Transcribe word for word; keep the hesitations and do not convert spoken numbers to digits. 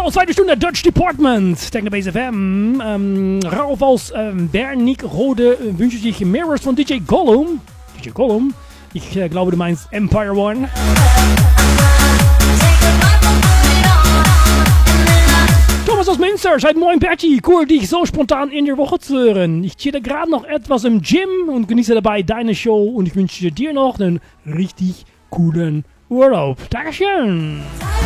So, zweite Stunde Dutch Department, Technobase F M. Ähm, rauf aus ähm, Bernick Rode äh, wünsche ich dir Mirrors von D J Gollum. D J Gollum? Ich äh, glaube, du meinst Empire One. Thomas aus Münster, seid moin Patty. Cool, dich so spontan in der Woche zu hören. Ich chill gerade noch etwas im Gym und genieße dabei deine Show. Und ich wünsche dir noch einen richtig coolen Urlaub. Dankeschön.